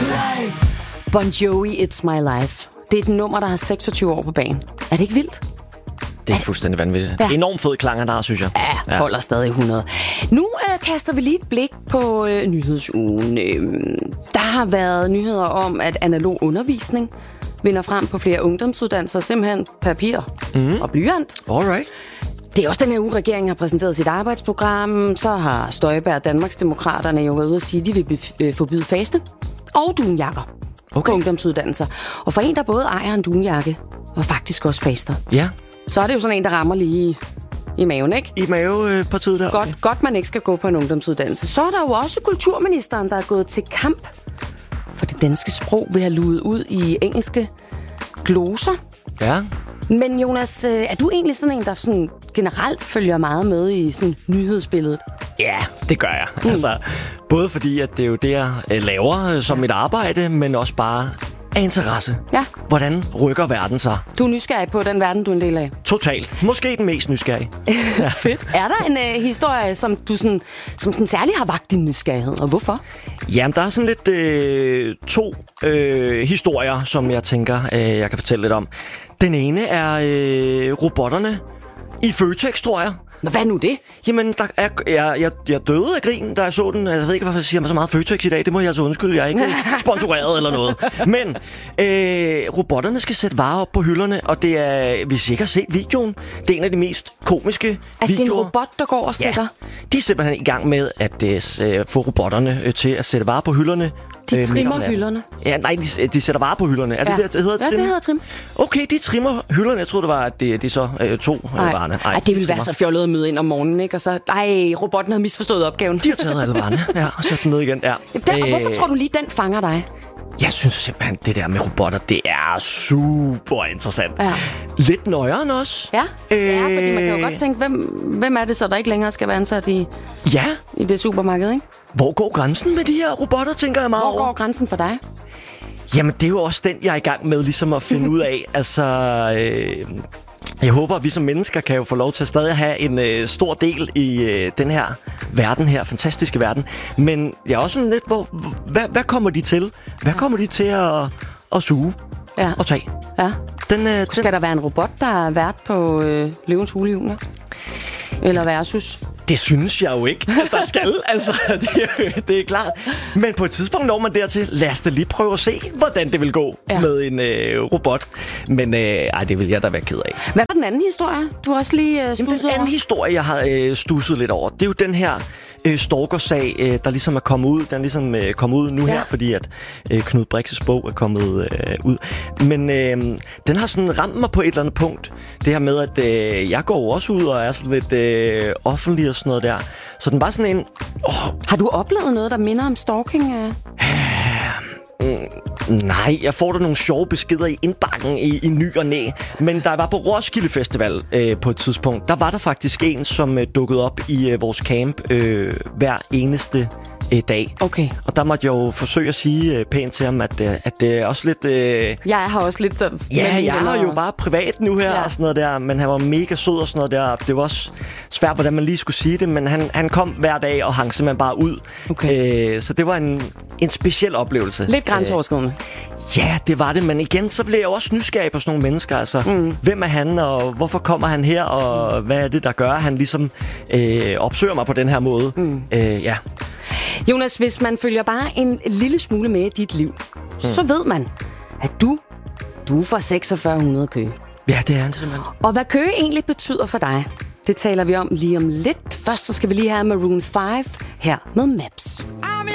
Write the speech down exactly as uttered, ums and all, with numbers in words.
Bon Jovi, It's My Life. Det er et nummer, der har seksogtyve år på banen. Er det ikke vildt? Det er fuldstændig vanvittigt. Ja. Enormt fed klang, der, synes jeg. Ja, holder ja. stadig hundrede. Nu øh, kaster vi lige et blik på øh, nyhedsugen. Øh, der har været nyheder om, at analog undervisning vinder frem på flere ungdomsuddannelser. Simpelthen papir mm. og blyant. Alright. Det er også den her uge, regeringen har præsenteret sit arbejdsprogram. Så har Støjberg og Danmarksdemokraterne jo været ude at sige, at de vil bef- forbyde faste og dunjakker okay. på ungdomsuddannelser. Og for en, der både ejer en dunjakke og faktisk også faster, ja. så er det jo sådan en, der rammer lige i maven, ikke? I mavepartiet der. Godt, godt, man ikke skal gå på en ungdomsuddannelse. Så er der jo også kulturministeren, der er gået til kamp for det danske sprog ved at have luet ud i engelske gloser. Ja. Men Jonas, er du egentlig sådan en, der sådan generelt følger meget med i sådan nyhedsbilledet? Ja, det gør jeg. Mm. Altså, både fordi, at det er jo det, jeg laver som mit arbejde, men også bare af interesse. Ja. Hvordan rykker verden sig? Du er nysgerrig på den verden, du er en del af? Totalt. Måske den mest nysgerrige. Ja. Fedt. Er der en øh, historie, som du sådan, som sådan særligt har vakt din nysgerrighed, og hvorfor? Jamen, der er sådan lidt øh, to øh, historier, som jeg tænker, øh, jeg kan fortælle lidt om. Den ene er øh, robotterne i Føtex, tror jeg. Nå, hvad er nu det? Jamen, der er, jeg, jeg, jeg døde af grin, da jeg så den. Jeg ved ikke, hvorfor jeg siger så meget Føtex i dag. Det må jeg altså undskylde. Jeg er ikke sponsoreret eller noget. Men øh, robotterne skal sætte varer op på hylderne, og det er, hvis I ikke har set videoen, det er en af de mest komiske altså, videoer. Altså, det er en robot, der går og sætter? Ja, de er simpelthen i gang med at øh, få robotterne øh, til at sætte varer på hylderne. De trimmer øh, hylderne? Ja, nej, de, de sætter varer på hylderne. Er det ja. det, det hedder ja, trim? det hedder trim. Okay, de trimmer hylderne. Jeg troede, det var, at det, de så øh, to øh, varerne. Nej, det ville være så fjollet at møde ind om morgenen, ikke? Og så, ej, robotten havde misforstået opgaven. De har taget alle varerne, ja, og sat dem ned igen. Ja. Den, og hvorfor tror du lige, den fanger dig? Jeg synes simpelthen, det der med robotter, det er super interessant. Ja. Lidt nøjeren også. Ja, øh... ja, fordi man kan jo godt tænke, hvem, hvem er det så, der ikke længere skal være ansat i, ja. i det supermarked, ikke? Hvor går grænsen med de her robotter, tænker jeg meget Hvor over. går grænsen for dig? Jamen, det er jo også den, jeg er i gang med ligesom at finde ud af. Altså, øh, jeg håber, at vi som mennesker kan jo få lov til at stadig have en øh, stor del i øh, den her verden her, fantastiske verden. Men jeg er også sådan lidt, hvor, hvad, hvad kommer de til? Hvad kommer de til at, at suge ja. og tage? Ja. Den, øh, Skal den... der være en robot, der er vært på øh, Løvens Hule Junior? Eller versus? Det synes jeg jo ikke, at der skal. Altså, det, det er klart. Men på et tidspunkt når man dertil, lad os da lige prøve at se, hvordan det vil gå ja. med en øh, robot. Men øh, ej, det vil jeg da være ked af. Hvad var den anden historie, du også lige øh, studset over? Den anden historie, jeg har øh, studset lidt over, det er jo den her øh, stalker-sag, øh, der ligesom er kommet ud. Den er ligesom øh, kommet ud nu ja. her, fordi at øh, Knud Brixes bog er kommet øh, ud. Men øh, den har sådan ramt mig på et eller andet punkt. Det her med, at øh, jeg går også ud og er sådan lidt øh, offentlig og sådan noget der. Så den var sådan en... Oh. Har du oplevet noget, der minder om stalking? Øh? Mm, nej, jeg får da nogle sjove beskeder i indbakken i, i ny og næ. Men der var på Roskilde Festival øh, på et tidspunkt, der var der faktisk en, som øh, dukkede op i øh, vores camp øh, hver eneste øh, dag. Okay. Og der måtte jeg jo forsøge at sige øh, pænt til ham, at, øh, at det er også lidt... Øh, jeg har også lidt... Så, ja, jeg har jo bare privat nu her ja. og sådan noget der, men han var mega sød og sådan noget der. Det var også svært, hvordan man lige skulle sige det, men han, han kom hver dag og hang simpelthen bare ud. Okay. Øh, så det var en, en speciel oplevelse. Lidt grænseoverskridende. Øh, ja, det var det, men igen, så blev jeg jo også nysgerrig på sådan nogle mennesker. Altså, mm. hvem er han, og hvorfor kommer han her, og mm. hvad er det, der gør, at han ligesom øh, opsøger mig på den her måde? Mm. Øh, ja. Jonas, hvis man følger bare en lille smule med i dit liv, mm. så ved man, at du, du er fra seksogfyrre hundrede Køge. Ja, det er det simpelthen. Og hvad Køge egentlig betyder for dig, det taler vi om lige om lidt. Først så skal vi lige have Maroon fem her med Maps.